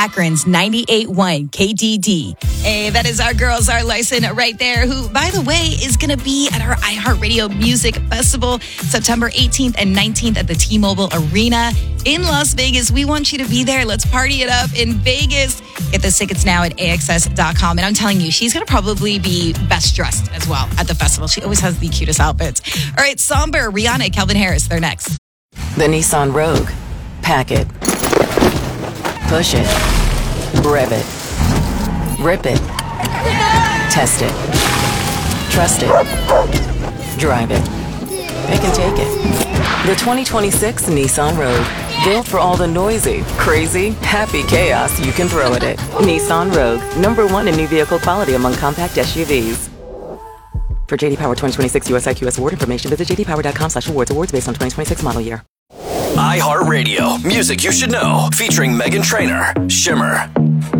Akron's 98.1 KDD. Hey, that is our girl, Zara Larson, right there, who, by the way, is going to be at our iHeartRadio Music Festival September 18th and 19th at the T-Mobile Arena in Las Vegas. We want you to be there. Let's party it up in Vegas. Get the tickets now at AXS.com. And I'm telling you, she's going to probably be best dressed as well at the festival. She always has the cutest outfits. All right, Somber, Rihanna, Calvin Harris, they're next. The Nissan Rogue. Pack it. Push it. Rev it. Rip it. Test it. Trust it. Drive it. Pick and take it. The 2026 Nissan Rogue. Built for all the noisy, crazy, happy chaos you can throw at it. Nissan Rogue. #1 in new vehicle quality among compact SUVs. For JD Power 2026 US IQS award information, visit jdpower.com/awards. Awards based on 2026 model year. iHeartRadio, music you should know, featuring Meghan Trainor, Shimmer.